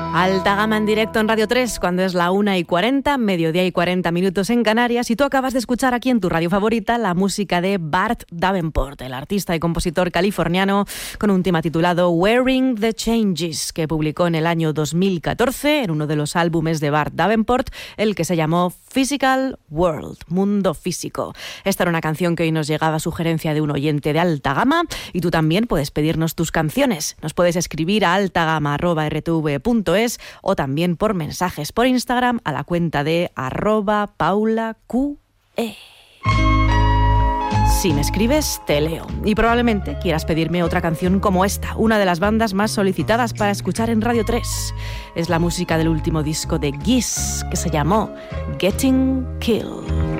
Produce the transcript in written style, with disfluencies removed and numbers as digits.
Alta Gama en directo en Radio 3 cuando es la 1:40, mediodía y 40 minutos en Canarias, y tú acabas de escuchar aquí en tu radio favorita la música de Bart Davenport, el artista y compositor californiano, con un tema titulado Wearing the Changes, que publicó en el año 2014 en uno de los álbumes de Bart Davenport, el que se llamó Physical World, Mundo Físico. Esta era una canción que hoy nos llegaba a sugerencia de un oyente de Alta Gama, y tú también puedes pedirnos tus canciones. Nos puedes escribir a altagama@rtv.es o también por mensajes por Instagram a la cuenta de @paulaqe. Si me escribes, te leo. Y probablemente quieras pedirme otra canción como esta, una de las bandas más solicitadas para escuchar en Radio 3. Es la música del último disco de Giz, que se llamó Getting Killed.